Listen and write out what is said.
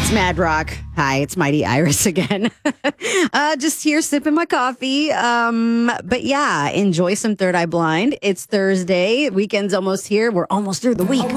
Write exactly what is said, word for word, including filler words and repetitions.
It's Mad Rock. Hi, it's Mighty Iris again. uh, just here sipping my coffee. Um, but yeah, enjoy some Third Eye Blind. It's Thursday. Weekend's almost here. We're almost through the week.